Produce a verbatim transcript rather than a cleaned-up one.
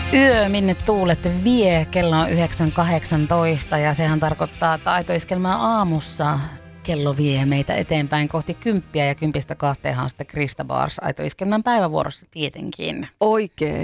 Yö, minne tuulet vie, kello on yhdeksän kahdeksantoista ja sehän tarkoittaa, että Aito-iskelmä aamussa kello vie meitä eteenpäin kohti kymppiä ja kympistä kahteenhan sitten Krista Bars Aito-iskelmän päivävuorossa tietenkin. Oikein.